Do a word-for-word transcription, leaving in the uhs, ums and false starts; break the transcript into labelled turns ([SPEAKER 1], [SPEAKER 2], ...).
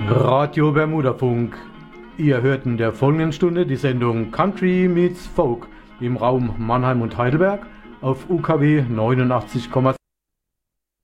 [SPEAKER 1] Radio Bermudafunk. Ihr hört in der folgenden Stunde die Sendung Country Meets Folk im Raum Mannheim und Heidelberg auf U K W neunundachtzig Komma